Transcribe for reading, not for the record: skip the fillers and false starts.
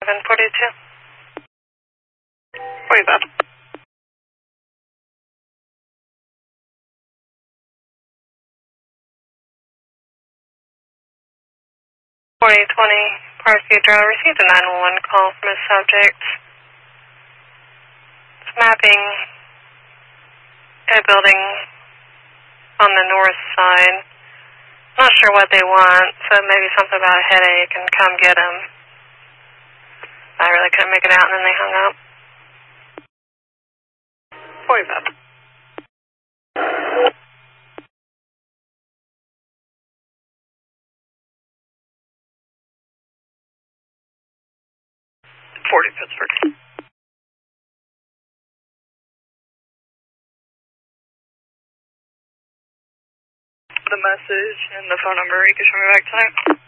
742. What is that? 4020 Parkview Drive received a 911 call from a subject. It's mapping a building on the north side. Not sure what they want, so maybe something about a headache and come get them. I really couldn't make it out, and then they hung up. 45. 40 Pittsburgh. The message and the phone number you can show me back tonight.